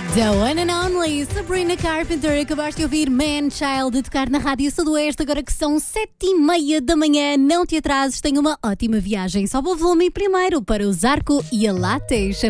The one and only Sabrina Carpenter. Acabaste de ouvir Man Child a tocar na Rádio Sudoeste. Agora que são 7h30 da manhã, não te atrases, tenha uma ótima viagem. Sobe o volume primeiro para o Zarco e a Latte.